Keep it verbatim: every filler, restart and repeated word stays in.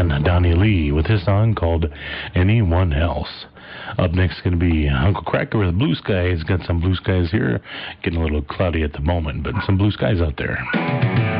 man Donnie Lee with his song called Anyone Else. Up next is going to be Uncle Kracker with Blue Skies. Got some blue skies here. Getting a little cloudy at the moment, but some blue skies out there.